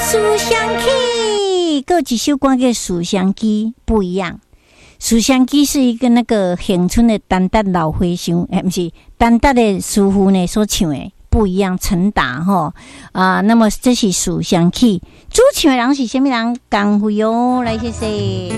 思想起，还有一首歌叫《思想机》，不一样。思想机是一个那个恒春的丹达老和尚，不是丹达的师傅呢所唱的，不一样。陈达吼那么这是思想起，主唱的人是什么人？江辉哦，来谢谢。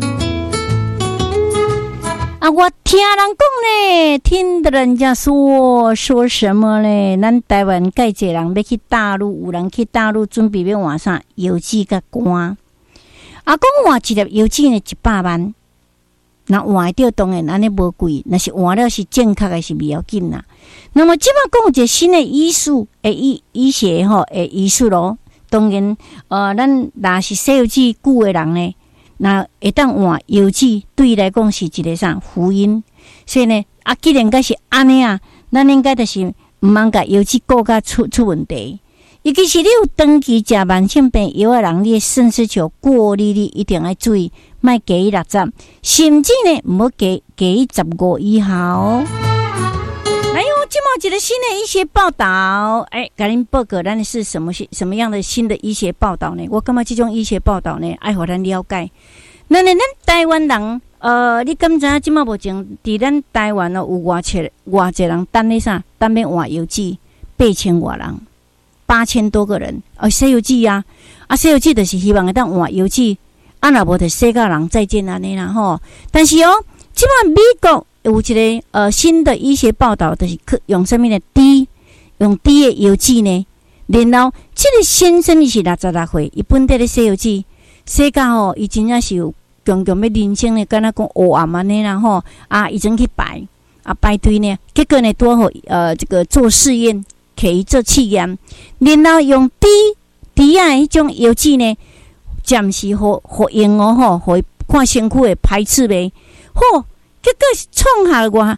我听人讲呢，听的人家说什么呢？咱台湾介济人要去大陆，有人去大陆准备要换啥邮寄甲官。讲换一粒邮寄呢100万，那换得到当然安尼无贵，那是换了是正确的是不要紧啦。那么即摆讲一个新的医术医学医术咯，当然咱若是西邮寄久的人呢。那会当换邮寄，对伊来讲是一个啥福音，所以呢，既然该是安尼啊，咱应该就是毋通甲邮寄顾甲出问题。尤其是你有长期食慢性病药的人，你的肾丝球过滤率一定要注意，莫低于60，甚至呢毋好低于15以下哦。来哟，今毛一个新的医学报道，甲恁报告咱是什么样的新的医学报道呢？我感觉这种医学报道呢，爱互咱了解。咱台湾人，你敢知影今毛目前伫咱台湾有偌济人等咧啥？等要换邮寄，8000多人，8000多个人，西邮寄啊，西邮寄就是希望会当换邮寄，若无就世界人再见安尼啦吼。但是今毛美国有一个新的医学报道，就是用什么呢？用 D 的邮寄呢？然后这个先生伊是66岁，伊本地咧写邮寄，写到伊真正是有强要人生呢，敢若讲黑暗安尼啦吼伊真去排队呢，结果呢拄好这个做试验，去做试验，然后用 D 啊迄种邮寄呢，暂时互用互伊看身躯的排斥呗，结果创下我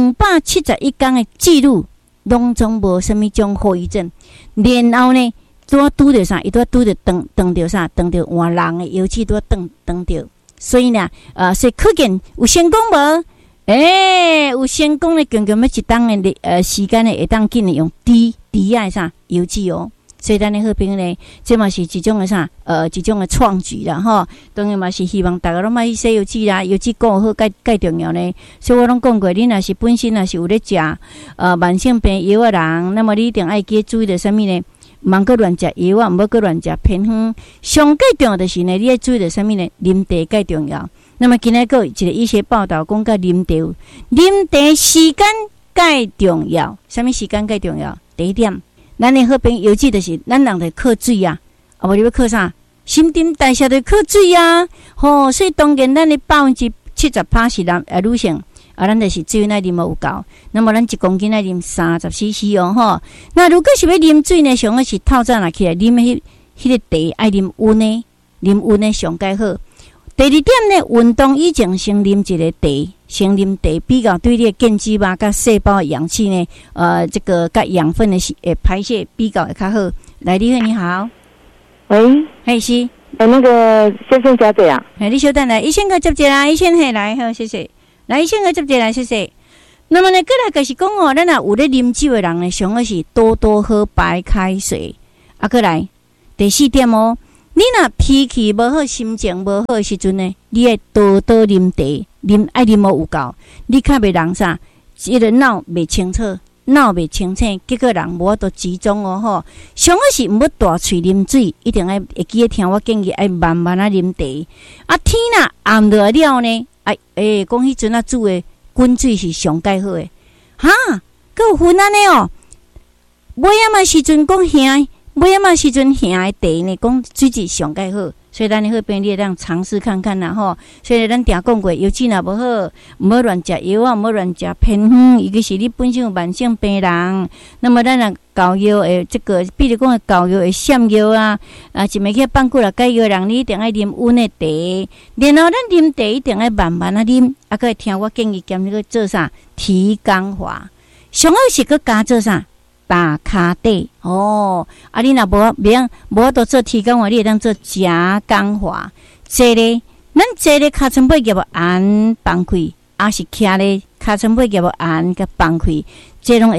271天的记录，拢总无什么种后遗症。然后呢，拄着啥？伊拄着当着啥？当着换人的邮寄当着。所以呢，是可见有成功无？有成功的，强要一天的时间呢，会当紧的用 D 啊啥邮寄哦。所以咱的好朋友呢，这嘛是一种的啥？一种的创举啦吼。当然嘛是希望大家拢买去写邮寄啦，邮寄顾好介重要呢。所以我拢讲过，你若是本身若是有咧食慢性病药的人，那么你一定爱记注意着什么呢？毋通搁乱食药啊，毋好搁乱食偏方。上介重要的是呢，你要注意着什么呢？啉茶介重要。那么今仔个一个医学报道讲，甲啉茶时间介重要。什么时间介重要？第一点。咱的好朋友邮寄就是咱人得靠水啊，无你要靠啥？新陈代谢得靠水啊，所以当然咱的70%是女性，咱就是水爱啉无有够。那么咱1公斤爱啉30 cc 哦，那如果是要啉水呢，上个是透早起来啉迄个茶，爱啉温的上介好。第二点呢，运动以前先啉一个茶，先啉茶比较对你的腱肌肉甲细胞的氧气呢，这个甲养分的排泄比较会较好。来，你好，喂，是， 那个先生小姐啊， 你稍等来，医生个接者啦，医生来，好，谢谢。来，医生个接者来，谢谢。那么呢，过来就是讲咱有咧啉酒的人呢，上个是多喝白开水。过来，第4点你若脾气无好、心情无好的时阵呢，你爱多啉茶，爱啉无有够，你较袂人啥，这个脑袂清楚，结果人无法度集中上个是毋要大喙啉水，一定爱会记得听我建议，爱慢慢啉茶。天若暗落了呢，讲迄阵煮的滚水是上介好的，佮有分安尼尾仔时阵讲兄。尾仔时阵兄的茶呢，讲水质上介好，所以咱的好朋友你会当尝试看看啦吼。所以咱定讲过，邮寄若无好，毋好乱食药啊，毋好乱食偏方。尤其是你本身有慢性病人，那么咱膏药的这个，比如讲膏药的闪药啊，一暝去放久了解药人，你一定爱啉温的茶。然后咱啉茶一定爱慢慢啉，还可以听我建议，兼那个做啥提肛法，上好是佮加做啥？打骹底你若无法度做提肛法，你会当做夹肛法。坐咧，咱坐咧尻川背夹无按放开，是徛咧尻川背夹无按甲放开，这拢会当。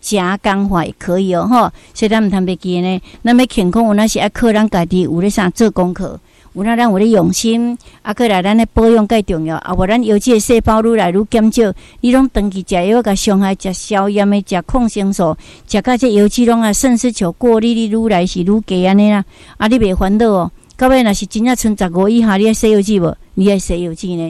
加工化也可以哦吼。所以咱毋通袂记呢，咱要健康有那是爱靠咱家己有咧啥做功课。有那咱有咧用心，过来咱咧保养介重要，无咱油脂的细胞愈来愈减少，你拢长期食药甲伤害，食消炎的，食抗生素，食到这油脂拢肾丝球过滤率愈来是愈低安尼啦，你袂烦恼哦。到尾若是真正剩15以下，你爱洗油脂无？你爱洗油脂呢？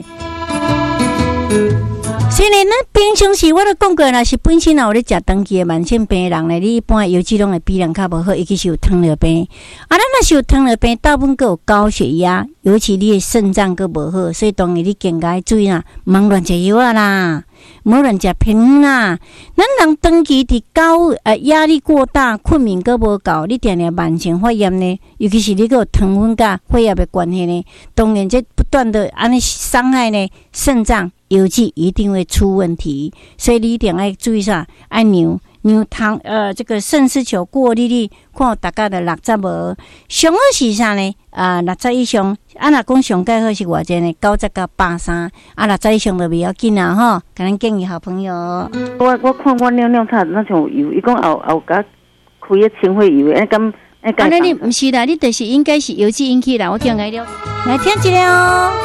所以呢，咱平常时我都讲过，若是本身有咧食长期的慢性病人咧，你一般油脂拢会比人较无好，尤其是有糖尿病。咱若是有糖尿病，大部分佫有高血压，尤其你的肾脏佫无好，所以当然你更加注意啦，莫乱食药啦，莫乱食偏啦。咱人长期伫高压力过大，困眠佫无够，你定定慢性发炎呢，尤其是你佫有糖分甲血压的关系呢，当然这不断的安尼伤害呢肾脏。油脂一定会出问题，所以你一定要注意啥？爱牛糖这个肾丝球过滤率，看大概的60无，上好是啥呢？60以上，若讲上介好是偌济呢？90到83，60以上就袂要紧啦吼。甲咱建议好朋友。 我看我尿差那像油，伊讲后甲开个清血油，咁。 你毋是啦，你就是应该是油脂引起啦。我叫来了，来听一下哦。